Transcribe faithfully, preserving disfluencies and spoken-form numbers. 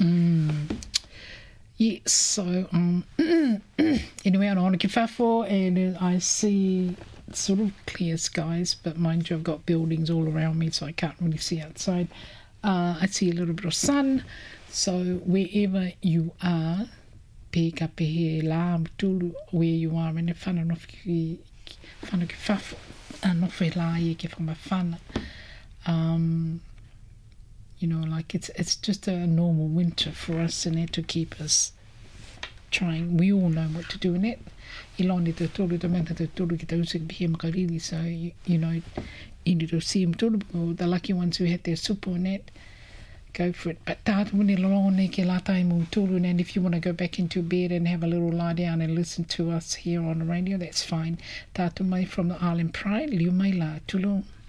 Mm. Yes, so um, anyway, I'm on a kifafo, and I see sort of clear skies, but mind you, I've got buildings all around me, so I can't really see outside. Uh, I see a little bit of sun, so wherever you are, pe ka pehe la tulu where you are, and if whana nofi ki whana ki whafo, a nofi la i ke whamawhana. Um, you know, like it's it's just a normal winter for us in it to keep us trying. We all know what to do in it. I loni te tolu te mena te tolu ki te usik bihe makariri, so you, you know, indi to see him tolu, the lucky ones who had their super in it, go for it. But tātu mune lone ke la taimu tolu, and if you want to go back into bed and have a little lie down and listen to us here on the radio, that's fine. Tātu mai from the Island Pride, liu mai la tulu.